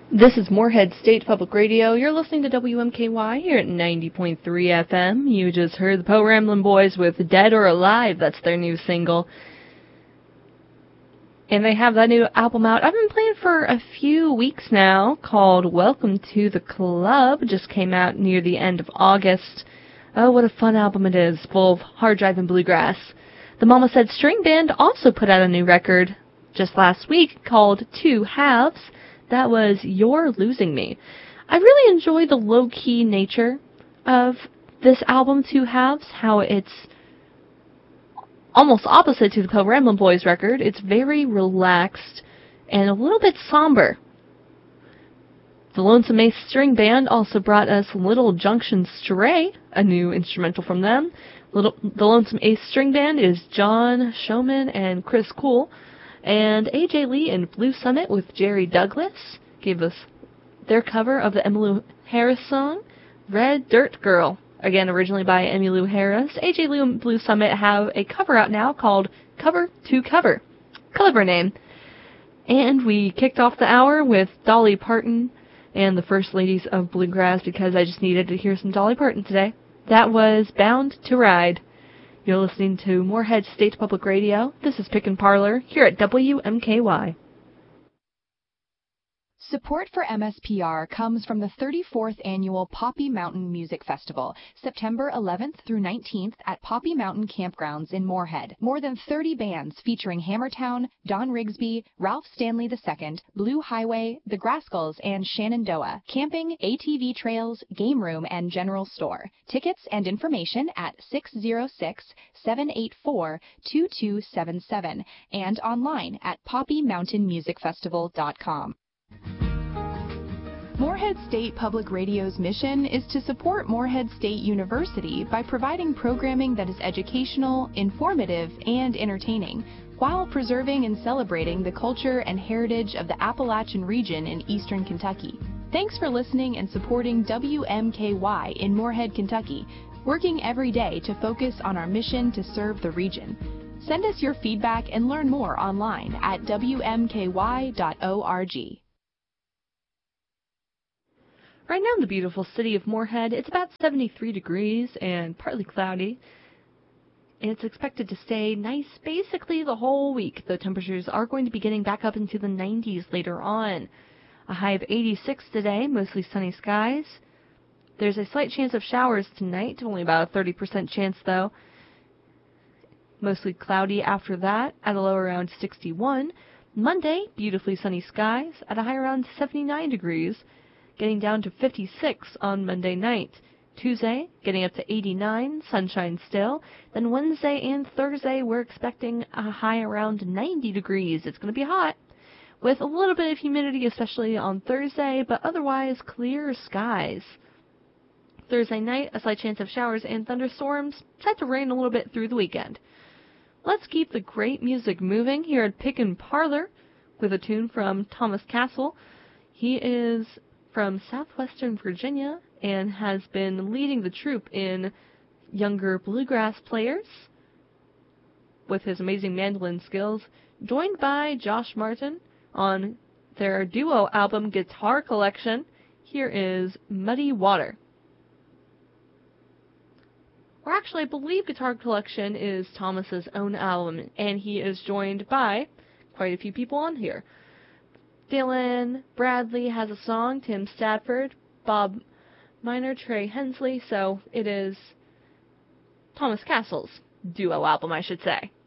This is Moorhead State Public Radio. You're listening to WMKY here at 90.3 FM. You just heard the Po Ramblin' Boys with Dead or Alive. That's their new single. And they have that new album out. I've been playing for a few weeks now, called Welcome to the Club. Just came out near the end of August. Oh, what a fun album it is, full of hard drive and bluegrass. The Mama Said String Band also put out a new record just last week called Two Halves. That was You're Losing Me. I really enjoy the low-key nature of this album, Two Halves, how it's almost opposite to the Po Ramblin' Boys record. It's very relaxed and a little bit somber. The Lonesome Ace String Band also brought us Little Junction Stray, a new instrumental from them. The Lonesome Ace String Band is John Showman and Chris Cool. And A.J. Lee and Blue Summit with Jerry Douglas gave us their cover of the Emmylou Harris song, Red Dirt Girl. Again, originally by Emmylou Harris. A.J. Lee and Blue Summit have a cover out now called Cover to Cover. Clever name. And we kicked off the hour with Dolly Parton and the First Ladies of Bluegrass because I just needed to hear some Dolly Parton today. That was Bound to Ride. You're listening to Moorhead State Public Radio. This is Pick and Parlor here at WMKY. Support for MSPR comes from the 34th Annual Poppy Mountain Music Festival, September 11th through 19th at Poppy Mountain Campgrounds in Moorhead. More than 30 bands featuring Hammertown, Don Rigsby, Ralph Stanley II, Blue Highway, The Grascals, and Shenandoah. Camping, ATV trails, game room, and general store. Tickets and information at 606-784-2277 and online at poppymountainmusicfestival.com. Moorhead State Public Radio's mission is to support Moorhead State University by providing programming that is educational, informative, and entertaining, while preserving and celebrating the culture and heritage of the Appalachian region in eastern Kentucky. Thanks for listening and supporting WMKY in Moorhead, Kentucky, working every day to focus on our mission to serve the region. Send us your feedback and learn more online at wmky.org. Right now in the beautiful city of Moorhead, it's about 73 degrees and partly cloudy. And it's expected to stay nice basically the whole week, though temperatures are going to be getting back up into the 90s later on. A high of 86 today, mostly sunny skies. There's a slight chance of showers tonight, only about a 30% chance though. Mostly cloudy after that, at a low around 61. Monday, beautifully sunny skies, at a high around 79 degrees. Getting down to 56 on Monday night. Tuesday, getting up to 89, sunshine still. Then Wednesday and Thursday, we're expecting a high around 90 degrees. It's going to be hot, with a little bit of humidity, especially on Thursday, but otherwise clear skies. Thursday night, a slight chance of showers and thunderstorms. Set to rain a little bit through the weekend. Let's keep the great music moving here at Pick and Parlor with a tune from Thomas Castle. He is from southwestern Virginia and has been leading the troupe in younger bluegrass players with his amazing mandolin skills, joined by Josh Martin on their duo album Guitar Collection. Here is Muddy Water. Or actually, I believe Guitar Collection is Thomas's own album, and he is joined by quite a few people on here. Dylan Bradley has a song, Tim Stafford, Bob Miner, Trey Hensley, so it is Thomas Castle's duo album, I should say.